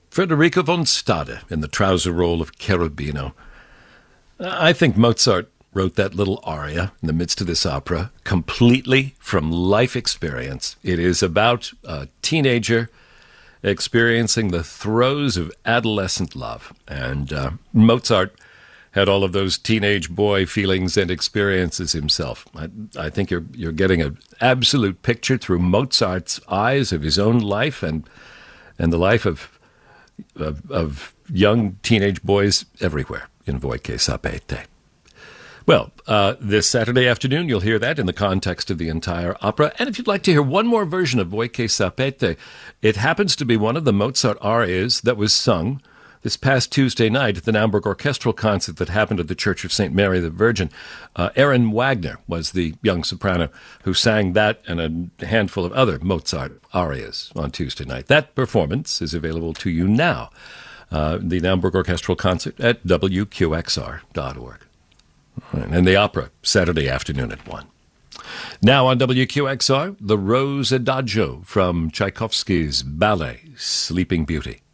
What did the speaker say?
Federico von Stade in the trouser role of Cherubino. I think Mozart wrote that little aria in the midst of this opera completely from life experience. It is about a teenager experiencing the throes of adolescent love. And Mozart had all of those teenage boy feelings and experiences himself. I think you're getting an absolute picture through Mozart's eyes of his own life and the life of young teenage boys everywhere in Voi che sapete. Well, this Saturday afternoon, you'll hear that in the context of the entire opera. And if you'd like to hear one more version of Voi che sapete, it happens to be one of the Mozart arias that was sung this past Tuesday night at the Naumburg Orchestral Concert that happened at the Church of St. Mary the Virgin. Erin Wagner was the young soprano who sang that and a handful of other Mozart arias on Tuesday night. That performance is available to you now, the Naumburg Orchestral Concert at wqxr.org. And the opera, Saturday afternoon at 1. Now on WQXR, the Rose Adagio from Tchaikovsky's ballet, Sleeping Beauty.